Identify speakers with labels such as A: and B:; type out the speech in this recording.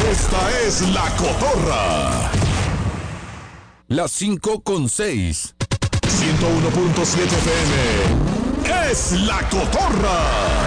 A: Esta es La Cotorra.
B: Las 5:06.
A: 101.7 FM. Es La Cotorra.